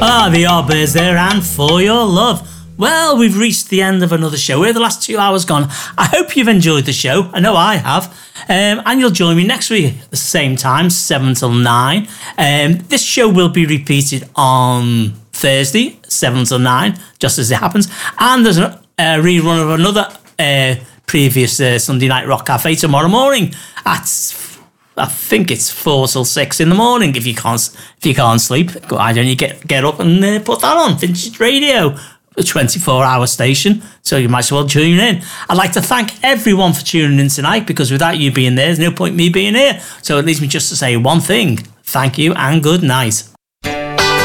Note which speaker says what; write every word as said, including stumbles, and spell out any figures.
Speaker 1: Ah, the Yardbirds there, and For Your Love. Well, we've reached the end of another show. We're the last two hours gone. I hope you've enjoyed the show. I know I have. Um, and you'll join me next week at the same time, seven till nine. Um, this show will be repeated on Thursday, seven till nine, just as it happens. And there's a, a rerun of another uh, previous uh, Sunday Night Rock Cafe tomorrow morning at, I think it's four till six in the morning. If you can't, if you can't sleep, why don't you get get up and uh, put that on? Vintage Radio, a twenty-four hour station, so you might as well tune in. I'd like to thank everyone for tuning in tonight, because without you being there, there's no point me being here. So it leaves me just to say one thing: thank you and good night.